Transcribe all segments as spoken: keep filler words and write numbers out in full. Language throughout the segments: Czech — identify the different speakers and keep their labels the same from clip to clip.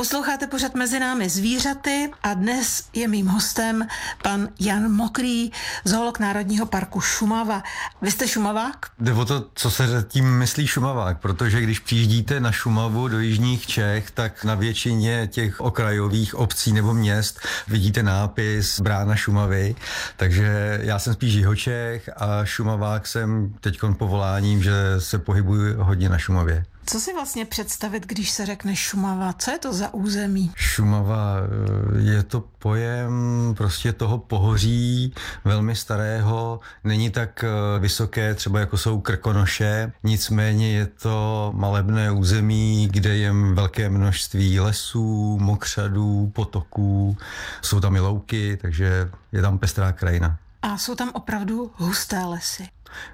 Speaker 1: Posloucháte pořad Mezi námi zvířaty a dnes je mým hostem pan Jan Mokrý, zoolog Národního parku Šumava. Vy jste Šumavák?
Speaker 2: Jde o to, co se tím myslí Šumavák, protože když přijíždíte na Šumavu do jižních Čech, tak na většině těch okrajových obcí nebo měst vidíte nápis Brána Šumavy, takže já jsem spíš Jihočech a Šumavák jsem teďkon povoláním, že se pohybuji hodně na Šumavě.
Speaker 1: Co si vlastně představit, když se řekne Šumava? Co je to za území?
Speaker 2: Šumava je to pojem prostě toho pohoří velmi starého, není tak vysoké třeba jako jsou Krkonoše, nicméně je to malebné území, kde je velké množství lesů, mokřadů, potoků, jsou tam i louky, takže je tam pestrá krajina.
Speaker 1: A jsou tam opravdu husté lesy?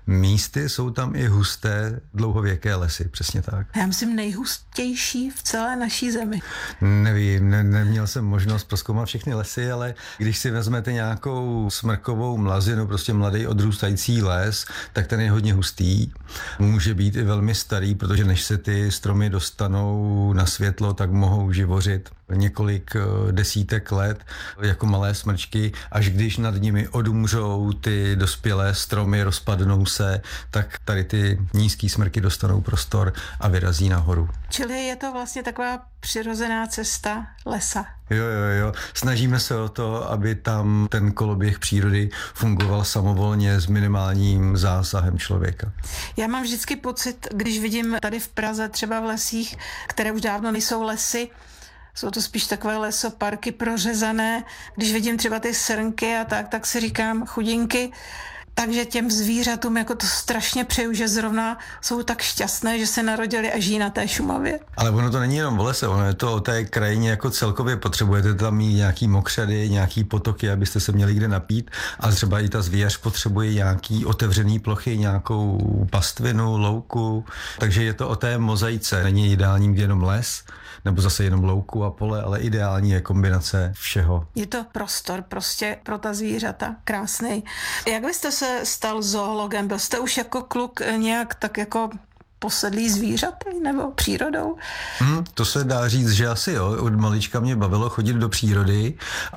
Speaker 2: Místy jsou tam i husté dlouhověké lesy, přesně tak.
Speaker 1: Já myslím nejhustější v celé naší zemi.
Speaker 2: Nevím, ne, neměl jsem možnost prozkoumat všechny lesy, ale když si vezmete nějakou smrkovou mlazinu, prostě mladý odrůstající les, tak ten je hodně hustý. Může být i velmi starý, protože než se ty stromy dostanou na světlo, tak mohou živořit několik desítek let jako malé smrčky, až když nad nimi odumřou ty dospělé stromy, rozpadnou se, tak tady ty nízký smrky dostanou prostor a vyrazí nahoru.
Speaker 1: Čili je to vlastně taková přirozená cesta lesa.
Speaker 2: Jo, jo, jo. Snažíme se o to, aby tam ten koloběh přírody fungoval samovolně s minimálním zásahem člověka.
Speaker 1: Já mám vždycky pocit, když vidím tady v Praze třeba v lesích, které už dávno nejsou lesy, jsou to spíš takové lesoparky prořezané. Když vidím třeba ty srnky a tak, tak si říkám chudinky. Takže těm zvířatům jako to strašně přeju, že zrovna jsou tak šťastné, že se narodili a žijí na té Šumavě.
Speaker 2: Ale ono to není jenom v lese, ono je to o té krajině jako celkově. Potřebujete tam mít nějaký mokřady, nějaký potoky, abyste se měli kde napít. A třeba i ta zvěř potřebuje nějaký otevřený plochy, nějakou pastvinu, louku. Takže je to o té mozaice. Není ideálním jenom les, nebo zase jenom louku a pole, ale ideální je kombinace všeho.
Speaker 1: Je to prostor prostě pro ta zvířata. Krásný. Jak byste se stal zoologem? Byl jste už jako kluk nějak tak jako posedlý zvířaty nebo přírodou?
Speaker 2: Hmm, to se dá říct, že asi jo. Od malička mě bavilo chodit do přírody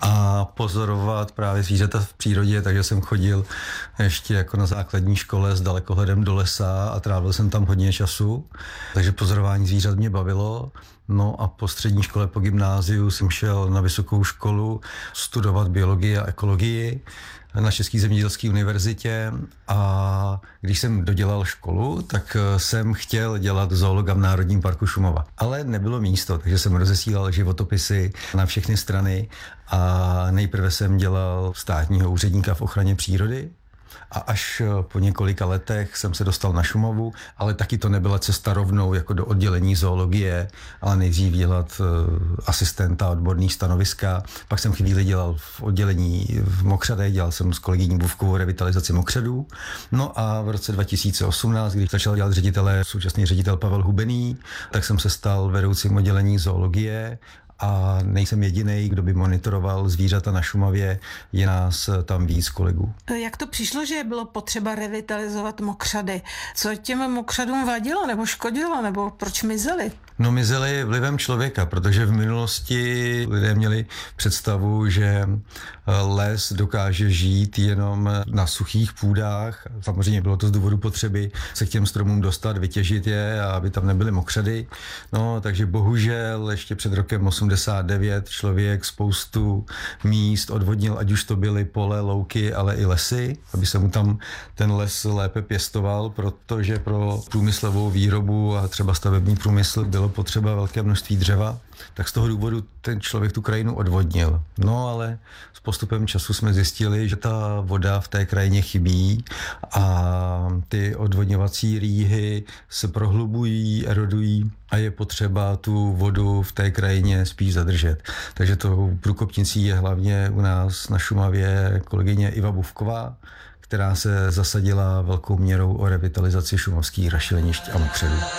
Speaker 2: a pozorovat právě zvířata v přírodě, takže jsem chodil ještě jako na základní škole s dalekohledem do lesa a trávil jsem tam hodně času, takže pozorování zvířat mě bavilo. No a po střední škole, po gymnáziu jsem šel na vysokou školu studovat biologii a ekologii na České zemědělské univerzitě a když jsem dodělal školu, tak jsem chtěl dělat zoologa v Národním parku Šumava. Ale nebylo místo, takže jsem rozesílal životopisy na všechny strany a nejprve jsem dělal státního úředníka v ochraně přírody. A až po několika letech jsem se dostal na Šumavu, ale taky to nebyla cesta rovnou jako do oddělení zoologie, ale nejdřív dělat uh, asistenta odborný stanoviska. Pak jsem chvíli dělal v oddělení v mokřadech, dělal jsem s kolegyní Bůvkovou revitalizaci mokřadů. No a v roce dva tisíce osmnáct, když začal dělat ředitele, současný ředitel Pavel Hubený, tak jsem se stal vedoucím oddělení zoologie. A nejsem jedinej, kdo by monitoroval zvířata na Šumavě, je nás tam víc kolegů.
Speaker 1: Jak to přišlo, že bylo potřeba revitalizovat mokřady? Co těm mokřadům vadilo nebo škodilo, nebo proč mizeli?
Speaker 2: No mizeli vlivem člověka, protože v minulosti lidé měli představu, že les dokáže žít jenom na suchých půdách. Samozřejmě bylo to z důvodu potřeby se k těm stromům dostat, vytěžit je a aby tam nebyly mokřady. No, takže bohužel ještě před rokem osmdesát devět člověk spoustu míst odvodnil, ať už to byly pole, louky, ale i lesy, aby se mu tam ten les lépe pěstoval, protože pro průmyslovou výrobu a třeba stavební průmysl bylo potřeba velké množství dřeva, tak z toho důvodu ten člověk tu krajinu odvodnil. No ale s postupem času jsme zjistili, že ta voda v té krajině chybí a ty odvodňovací rýhy se prohlubují, erodují a je potřeba tu vodu v té krajině spíš zadržet. Takže tou průkopnicí je hlavně u nás na Šumavě kolegyně Iva Bůvková, která se zasadila velkou měrou o revitalizaci šumavských rašelinišť a mokřadů.